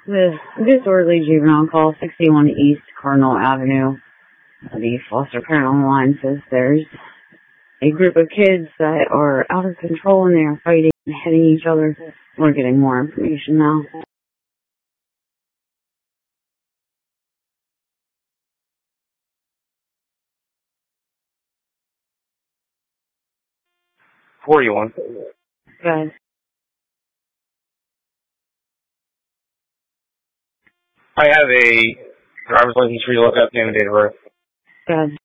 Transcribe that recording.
The disorderly juvenile call 61 East Cardinal Avenue. The foster parent on the line says there's a group of kids that are out of control and they are fighting and hitting each other. We're getting more information now. Guys. I have a driver's license for you to look up, name and date of birth. Guys.